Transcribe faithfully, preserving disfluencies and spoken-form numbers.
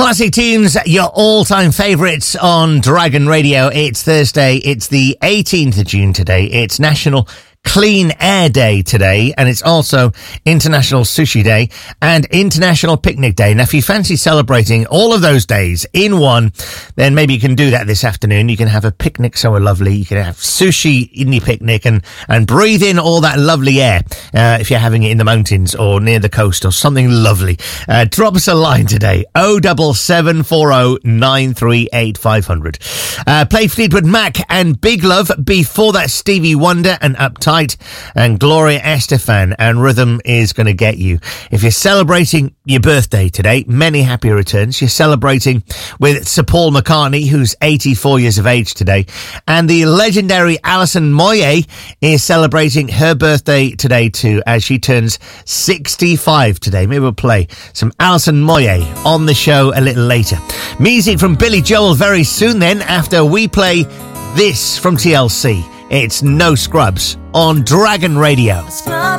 Classic tunes, your all-time favourites on Dragon Radio. It's Thursday. It's the eighteenth of June today. It's National Clean Air Day today, and it's also International Sushi Day and International Picnic Day. Now, if you fancy celebrating all of those days in one, then maybe you can do that this afternoon. You can have a picnic somewhere lovely. You can have sushi in your picnic and, and breathe in all that lovely air uh, if you're having it in the mountains or near the coast or something lovely. Uh, drop us a line today, oh seven seven four oh nine three eight five hundred. Uh, play Fleetwood Mac and Big Love. Before that, Stevie Wonder and Uptight and Gloria Estefan and Rhythm Is Gonna Get You. If you're celebrating your birthday today, many happy returns. You're celebrating with Sir Paul McCartney, who's eighty-four years of age today, and the legendary Alison Moyet is celebrating her birthday today too, as she turns sixty-five today. Maybe we'll play some Alison Moyet on the show a little later. Music from Billy Joel very soon then, after we play this from T L C. It's No Scrubs on Dragon Radio.